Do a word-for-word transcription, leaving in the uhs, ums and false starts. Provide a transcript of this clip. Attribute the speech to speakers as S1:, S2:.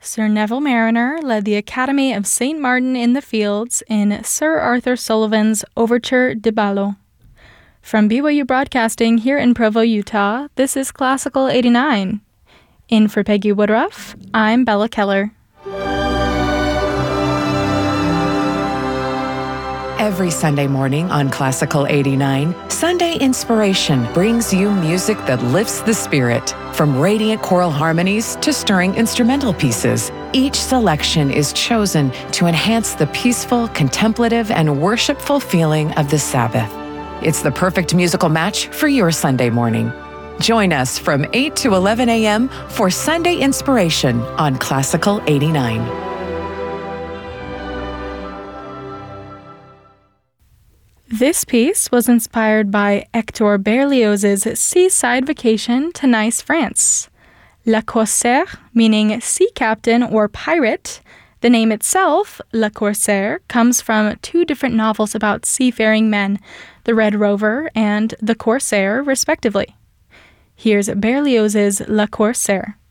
S1: Sir Neville Mariner led the Academy of Saint Martin in the Fields in Sir Arthur Sullivan's Overture de Ballot. From B Y U Broadcasting here in Provo, Utah, this is Classical eighty-nine. In for Peggy Woodruff, I'm Bella Keller.
S2: Every Sunday morning on Classical eighty-nine, Sunday Inspiration brings you music that lifts the spirit. From radiant choral harmonies to stirring instrumental pieces, each selection is chosen to enhance the peaceful, contemplative, and worshipful feeling of the Sabbath. It's the perfect musical match for your Sunday morning. Join us from eight to eleven a.m. for Sunday Inspiration on Classical eighty-nine.
S1: This piece was inspired by Hector Berlioz's seaside vacation to Nice, France. Le Corsaire, meaning sea captain or pirate. The name itself, Le Corsaire, comes from two different novels about seafaring men, The Red Rover and The Corsair, respectively. Here's Berlioz's Le Corsaire.